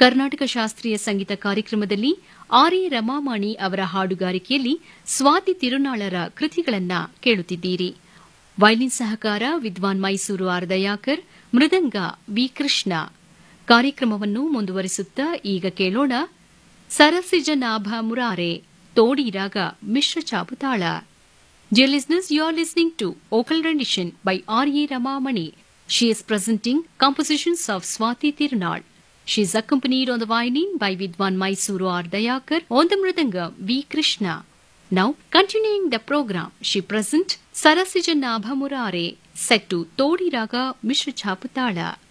ಕರ್ನಾಟಕ ಶಾಸ್ತ್ರೀಯ ಸಂಗೀತ ಕಾರ್ಯಕ್ರಮದಲ್ಲಿ R A Ramamani ಅವರ ಹಾಡುಗಾರಿಕೆಯಲ್ಲಿ ಸ್ವಾತಿ ತಿರುನಾಳರ ಕೃತಿಗಳನ್ನು ಕೇಳುತ್ತಿದ್ದೀರಿ. ವೈಲಿನ್ ಸಹಕಾರ ವಿದ್ವಾನ್ ಮೈಸೂರು ಆರ್ ದಯಾಕರ್, ಮೃದಂಗ ವಿ ಕೃಷ್ಣ. ಕಾರ್ಯಕ್ರಮವನ್ನು ಮುಂದುವರಿಸುತ್ತಾ ಈಗ ಕೇಳೋಣ ಸರಸಿಜನಾಭ ಮುರಾರೆ, ತೋಡಿ ರಾಗ ಮಿಶ್ರ ಚಾಪುತಾಳ. Dear listeners, you are listening to vocal rendition by R.A. Ramamani. She is presenting compositions of Swati Tirunal. She is accompanied on the violin by Vidwan Mysuru R. Dayakar, on the mridanga V. Krishna. Now, continuing the program, she presents Sarasijanabha Murare, set to Todi Raga Mishra Chaputala.